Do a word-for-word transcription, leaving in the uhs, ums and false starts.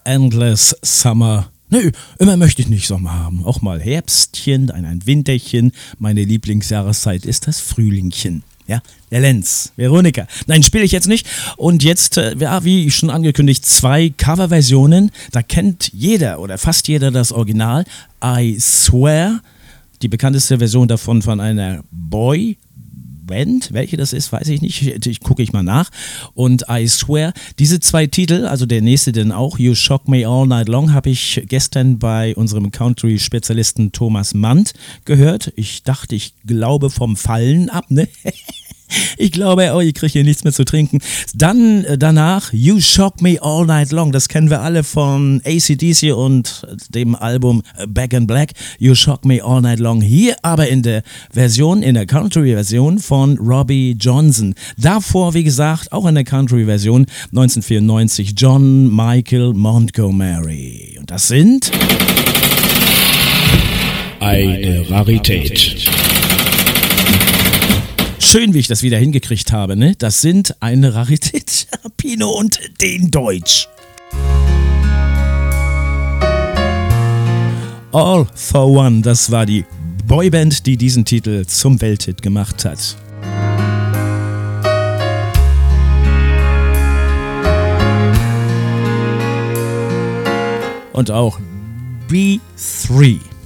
Endless Summer. Nö, immer möchte ich nicht Sommer haben. Auch mal Herbstchen, ein, ein Winterchen. Meine Lieblingsjahreszeit ist das Frühlingchen. Ja, der Lenz, Veronika. Nein, spiele ich jetzt nicht. Und jetzt, äh, ja, wie schon angekündigt, zwei Coverversionen. Da kennt jeder oder fast jeder das Original. I Swear, die bekannteste Version davon von einer Boy Band. Welche das ist, weiß ich nicht. Ich, ich gucke ich mal nach. Und I Swear, diese zwei Titel, also der nächste denn auch, You Shock Me All Night Long, habe ich gestern bei unserem Country-Spezialisten Thomas Mandt gehört. Ich dachte, ich glaube vom Fallen ab, ne? Ich glaube, oh, ich kriege hier nichts mehr zu trinken. Dann äh, danach You Shock Me All Night Long. Das kennen wir alle von A C D C und dem Album Back in Black. You Shock Me All Night Long. Hier aber in der Version, in der Country-Version von Robbie Johnson. Davor, wie gesagt, auch in der Country-Version neunzehnhundertvierundneunzig John Michael Montgomery. Und das sind eine Rarität. Schön, wie ich das wieder hingekriegt habe, ne? Das sind eine Rarität. Pino und den Deutsch. All for One, das war die Boyband, die diesen Titel zum Welthit gemacht hat. Und auch B drei.